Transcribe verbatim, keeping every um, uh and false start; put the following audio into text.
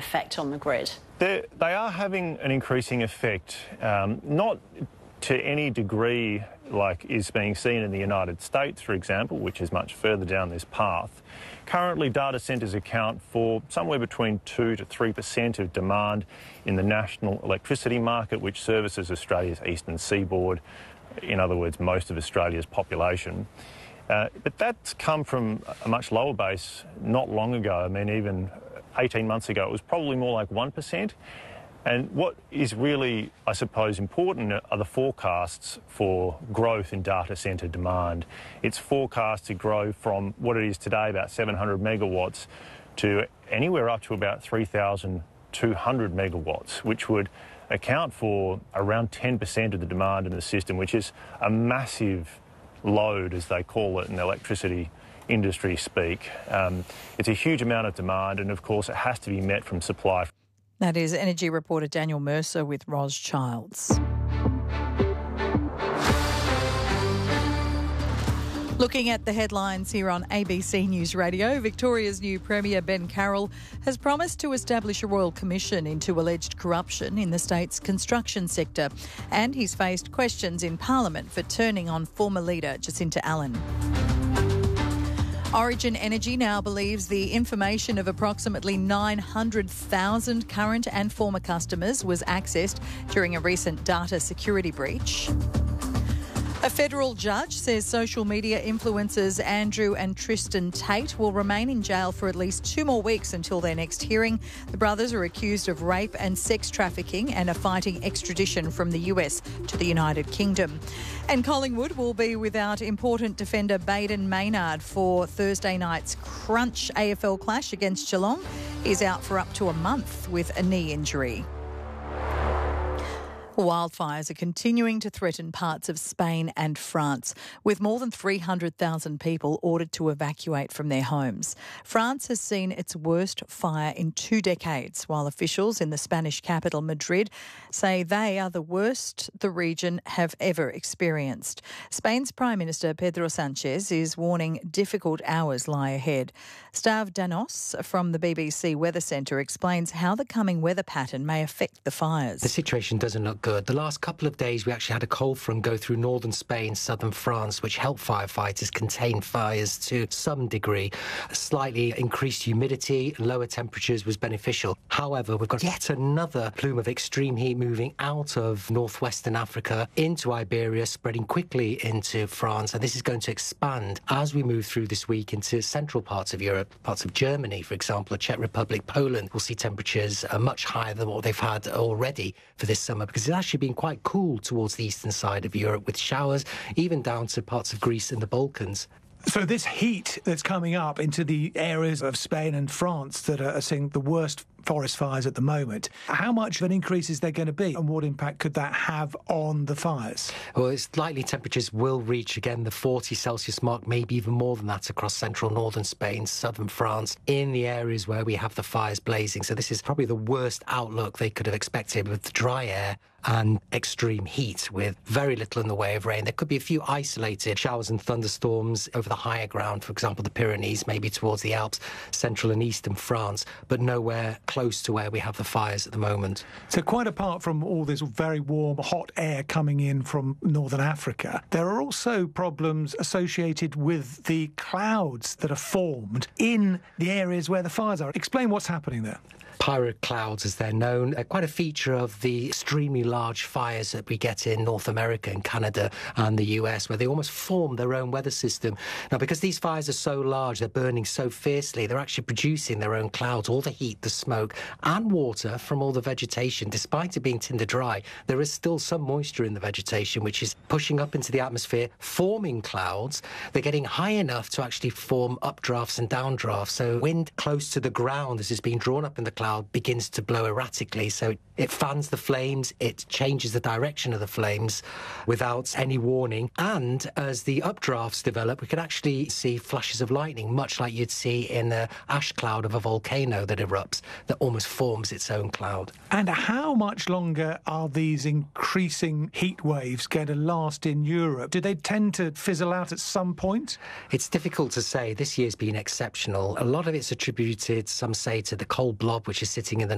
effect on the grid? They're, they are having an increasing effect, um, not to any degree like is being seen in the United States, for example, which is much further down this path. Currently, data centres account for somewhere between two to three percent of demand in the national electricity market, which services Australia's eastern seaboard, in other words, most of Australia's population. Uh, but that's come from a much lower base not long ago. I mean, even eighteen months ago, it was probably more like one percent. And what is really, I suppose, important are the forecasts for growth in data centre demand. It's forecast to grow from what it is today, about seven hundred megawatts, to anywhere up to about three thousand two hundred megawatts, which would account for around ten percent of the demand in the system, which is a massive load, as they call it in the electricity industry speak. Um, it's a huge amount of demand, and of course it has to be met from supply. That is Energy reporter Daniel Mercer with Ros Childs. Looking at the headlines here on A B C News Radio, Victoria's new Premier Ben Carroll has promised to establish a royal commission into alleged corruption in the state's construction sector, and he's faced questions in Parliament for turning on former leader Jacinta Allan. Origin Energy now believes the information of approximately nine hundred thousand current and former customers was accessed during a recent data security breach. A federal judge says social media influencers Andrew and Tristan Tate will remain in jail for at least two more weeks until their next hearing. The brothers are accused of rape and sex trafficking and are fighting extradition from the U S to the United Kingdom. And Collingwood will be without important defender Baden Maynard for Thursday night's crunch A F L clash against Geelong. He's out for up to a month with a knee injury. Wildfires are continuing to threaten parts of Spain and France, with more than three hundred thousand people ordered to evacuate from their homes. France has seen its worst fire in two decades, while officials in the Spanish capital, Madrid, say they are the worst the region have ever experienced. Spain's Prime Minister Pedro Sanchez is warning difficult hours lie ahead. Stav Danos from the B B C Weather Centre explains how the coming weather pattern may affect the fires. The situation doesn't look good. The last couple of days we actually had a cold front go through northern Spain, southern France, which helped firefighters contain fires to some degree. A slightly increased humidity, lower temperatures was beneficial. However, we've got yet another plume of extreme heat moving out of northwestern Africa into Iberia, spreading quickly into France, and this is going to expand as we move through this week into central parts of Europe, parts of Germany, for example, the Czech Republic, Poland. We'll see temperatures uh, much higher than what they've had already for this summer, because it's actually been quite cool towards the eastern side of Europe, with showers even down to parts of Greece and the Balkans. So this heat that's coming up into the areas of Spain and France that are seeing the worst forest fires at the moment, how much of an increase is there going to be, and what impact could that have on the fires? Well, it's likely temperatures will reach again the forty Celsius mark, maybe even more than that across central northern Spain, southern France, in the areas where we have the fires blazing. So this is probably the worst outlook they could have expected, with the dry air and extreme heat with very little in the way of rain. There could be a few isolated showers and thunderstorms over the higher ground, for example, the Pyrenees, maybe towards the Alps, central and eastern France, but nowhere close to where we have the fires at the moment. So quite apart from all this very warm, hot air coming in from northern Africa, there are also problems associated with the clouds that are formed in the areas where the fires are. Explain what's happening there. Pyroclouds, as they're known, are quite a feature of the extremely large fires that we get in North America and Canada and the U S, where they almost form their own weather system. Now, because these fires are so large, they're burning so fiercely, they're actually producing their own clouds, all the heat, the smoke, and water from all the vegetation. Despite it being tinder dry, there is still some moisture in the vegetation, which is pushing up into the atmosphere, forming clouds. They're getting high enough to actually form updrafts and downdrafts. So wind close to the ground, as is being drawn up in the cloud, begins to blow erratically. So it fans the flames, it changes the direction of the flames without any warning. And as the updrafts develop, we can actually see flashes of lightning, much like you'd see in the ash cloud of a volcano that erupts, that almost forms its own cloud. And how much longer are these increasing heat waves going to last in Europe? Do they tend to fizzle out at some point? It's difficult to say. This year's been exceptional. A lot of it's attributed, some say, to the cold blob, which is sitting in the